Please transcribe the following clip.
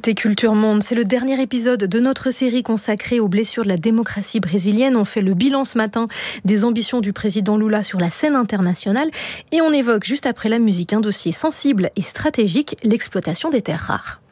écoutez Culture Monde, c'est le dernier épisode de notre série consacrée aux blessures de la démocratie brésilienne. On fait le bilan ce matin des ambitions du président Lula sur la scène internationale et on évoque juste après la musique un dossier sensible et stratégique, l'exploitation des terres rares.